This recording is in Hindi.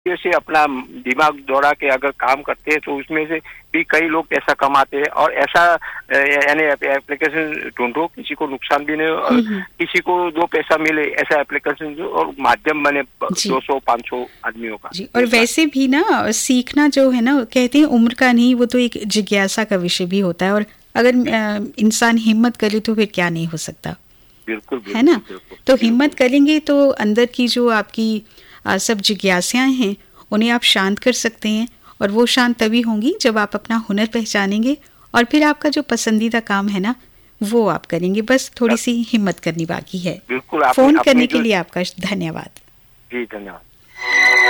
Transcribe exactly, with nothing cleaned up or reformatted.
से अपना दिमाग दौड़ा के अगर काम करते हैं तो उसमें से भी कई लोग पैसा कमाते हैं। और ऐसा यानी एप्लीकेशन ढूंढो किसी को नुकसान भी नहीं और किसी को दो पैसा मिले, ऐसा एप्लीकेशन जो और माध्यम बने दो सौ पाँच सौ आदमियों का जी। और वैसे भी ना सीखना जो है ना, कहते हैं उम्र का नहीं, वो तो एक जिज्ञासा का विषय भी होता है। और अगर इंसान हिम्मत करे तो फिर क्या नहीं हो सकता। बिल्कुल, बिल्कुल है ना। बिल्कुल, तो हिम्मत करेंगे तो अंदर की जो आपकी आ, सब जिज्ञासाएं हैं उन्हें आप शांत कर सकते हैं। और वो शांत तभी होंगी जब आप अपना हुनर पहचानेंगे और फिर आपका जो पसंदीदा काम है ना वो आप करेंगे। बस थोड़ी सी हिम्मत करनी बाकी है। बिल्कुल। फोन करने के लिए आपका धन्यवाद। जी धन्यवाद।